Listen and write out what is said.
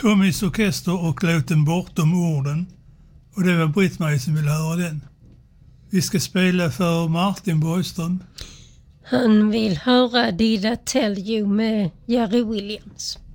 Tommys orkester och låten Bortom orden. Och det var Britt-Marie som ville höra den. Vi ska spela för Martin Borgström. Han vill höra Did I Tell You med Jerry Williams.